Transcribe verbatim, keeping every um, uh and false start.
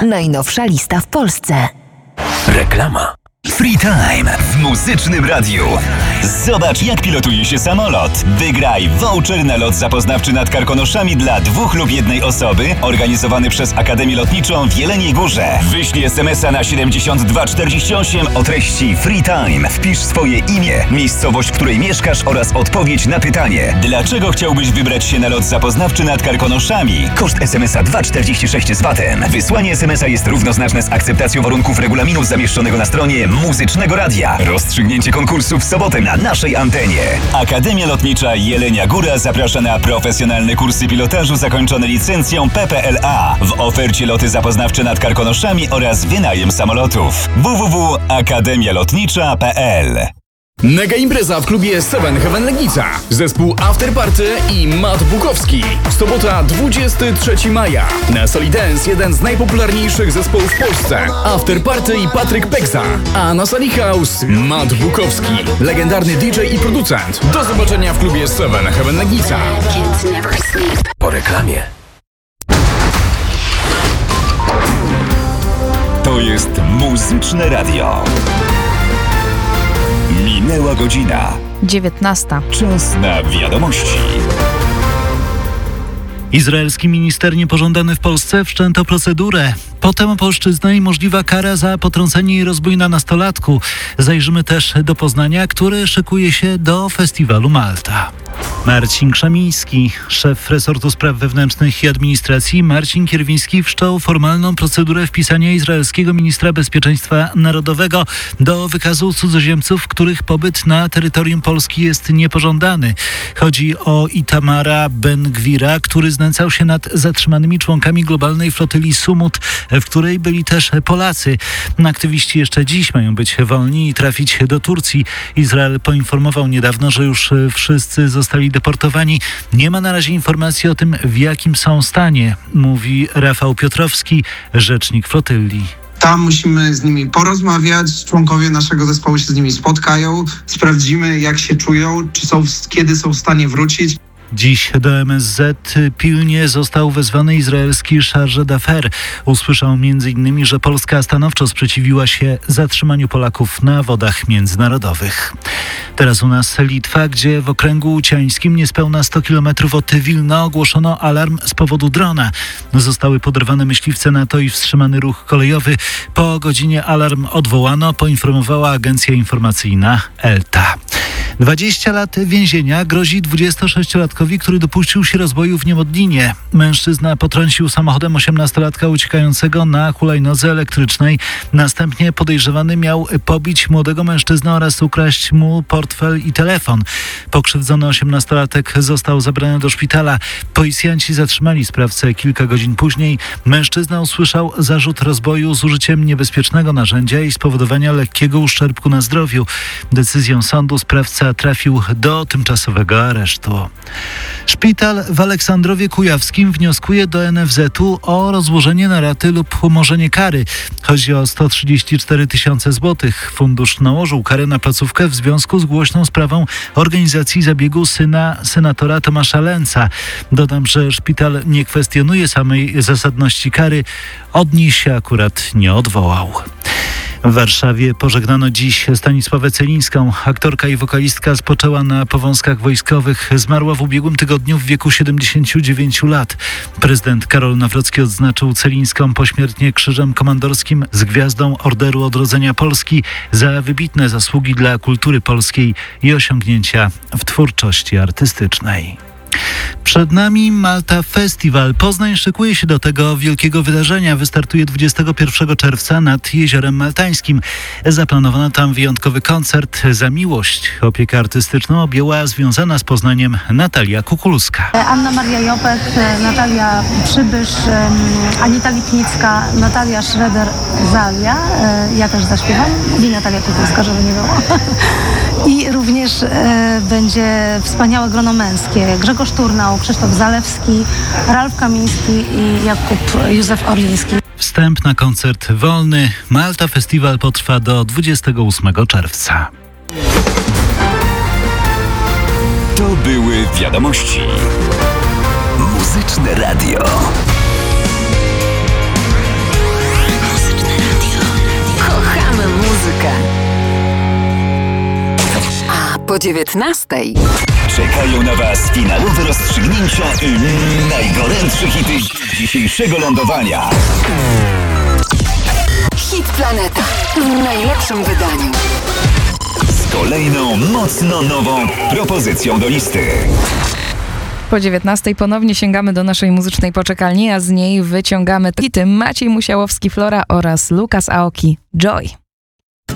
Najnowsza lista w Polsce. Reklama. Free Time w Muzycznym Radiu. Zobacz, jak pilotuje się samolot. Wygraj voucher na lot zapoznawczy nad Karkonoszami dla dwóch lub jednej osoby, organizowany przez Akademię Lotniczą w Jeleniej Górze. Wyślij es em es a na siedemdziesiąt dwa czterdzieści osiem o treści Free Time. Wpisz swoje imię, miejscowość, w której mieszkasz oraz odpowiedź na pytanie: dlaczego chciałbyś wybrać się na lot zapoznawczy nad Karkonoszami? Koszt es em es a dwa czterdzieści sześć z vatem. Wysłanie es em es a jest równoznaczne z akceptacją warunków regulaminu zamieszczonego na stronie Muzycznego Radia. Rozstrzygnięcie konkursu w sobotę na naszej antenie. Akademia Lotnicza Jelenia Góra zaprasza na profesjonalne kursy pilotażu zakończone licencją P P L A. W ofercie loty zapoznawcze nad Karkonoszami oraz wynajem samolotów. w w w kropka akademia lotnicza kropka p l. Mega impreza w klubie Seven Heaven Legnica. Zespół After Party i Matt Bukowski. Sobota dwudziestego trzeciego maja. Na Soli Dance jeden z najpopularniejszych zespołów w Polsce. After Party i Patryk Peksa. A na Sali House Matt Bukowski. Legendarny D J i producent. Do zobaczenia w klubie Seven Heaven Legnica. Po reklamie. To jest Muzyczne Radio. Minęła godzina. dziewiętnasta. Czas na wiadomości. Izraelski minister niepożądany w Polsce wszczęto procedurę. Potem polszczyzna i możliwa kara za potrącenie i rozbój na nastolatku. Zajrzymy też do Poznania, który szykuje się do festiwalu Malta. Marcin Krzemiński, szef resortu spraw wewnętrznych i administracji, Marcin Kierwiński wszczął formalną procedurę wpisania izraelskiego ministra bezpieczeństwa narodowego do wykazu cudzoziemców, których pobyt na terytorium Polski jest niepożądany. Chodzi o Itamara Ben-Gwira, który znęcał się nad zatrzymanymi członkami globalnej flotyli Sumut, w której byli też Polacy. Aktywiści jeszcze dziś mają być wolni i trafić do Turcji. Izrael poinformował niedawno, że już wszyscy zostali deportowani. Nie ma na razie informacji o tym, w jakim są stanie, mówi Rafał Piotrowski, rzecznik flotyli. Tam musimy z nimi porozmawiać, członkowie naszego zespołu się z nimi spotkają, sprawdzimy, jak się czują, czy są, kiedy są w stanie wrócić. Dziś do M S Z pilnie został wezwany izraelski chargé d'affaires. Usłyszał między innymi, że Polska stanowczo sprzeciwiła się zatrzymaniu Polaków na wodach międzynarodowych. Teraz u nas Litwa, gdzie w okręgu uciańskim niespełna sto kilometrów od Wilna ogłoszono alarm z powodu drona. Zostały poderwane myśliwce na to i wstrzymany ruch kolejowy. Po godzinie alarm odwołano, poinformowała agencja informacyjna ELTA. dwadzieścia lat więzienia grozi dwudziestosześciolatkowi, który dopuścił się rozboju w Niemodlinie. Mężczyzna potrącił samochodem osiemnastolatka uciekającego na hulajnodze elektrycznej. Następnie podejrzewany miał pobić młodego mężczyznę oraz ukraść mu portfel i telefon. Pokrzywdzony osiemnastolatek został zabrany do szpitala. Policjanci zatrzymali sprawcę kilka godzin później. Mężczyzna usłyszał zarzut rozboju z użyciem niebezpiecznego narzędzia i spowodowania lekkiego uszczerbku na zdrowiu. Decyzją sądu sprawca trafił do tymczasowego aresztu. Szpital w Aleksandrowie Kujawskim wnioskuje do N F Z-u o rozłożenie na raty lub umorzenie kary. Chodzi o sto trzydzieści cztery tysiące złotych. Fundusz nałożył karę na placówkę w związku z głośną sprawą organizacji zabiegu syna senatora Tomasza Lęca. Dodam, że szpital nie kwestionuje samej zasadności kary. Od niej się akurat nie odwołał. W Warszawie pożegnano dziś Stanisławę Celińską. Aktorka i wokalistka spoczęła na Powązkach Wojskowych. Zmarła w ubiegłym tygodniu w wieku siedemdziesięciu dziewięciu lat. Prezydent Karol Nawrocki odznaczył Celińską pośmiertnie Krzyżem Komandorskim z Gwiazdą Orderu Odrodzenia Polski za wybitne zasługi dla kultury polskiej i osiągnięcia w twórczości artystycznej. Przed nami Malta Festival. Poznań szykuje się do tego wielkiego wydarzenia. Wystartuje dwudziestego pierwszego czerwca nad Jeziorem Maltańskim. Zaplanowano tam wyjątkowy koncert Za miłość. Opiekę artystyczną objęła związana z Poznaniem Natalia Kukulska. Anna Maria Jopek, Natalia Przybysz, Anita Lipnicka, Natalia Schroeder-Zalia. Ja też zaśpiewam. I Natalia Kukulska, żeby nie było. I również e, będzie wspaniałe grono męskie. Grzegorz Turnał, Krzysztof Zalewski, Ralf Kamiński i Jakub Józef Orliński. Wstęp na koncert wolny. Malta Festival potrwa do dwudziestego ósmego czerwca. To były wiadomości. Muzyczne Radio. Po dziewiętnastej Czekają na Was finałowe rozstrzygnięcia i najgorętsze hity dzisiejszego lądowania. Hit Planeta w najlepszym wydaniu. Z kolejną mocno nową propozycją do listy. Po dziewiętnastej ponownie sięgamy do naszej muzycznej poczekalni, a z niej wyciągamy hity Maciej Musiałowski, Flora oraz Lukas Aoki, Joy.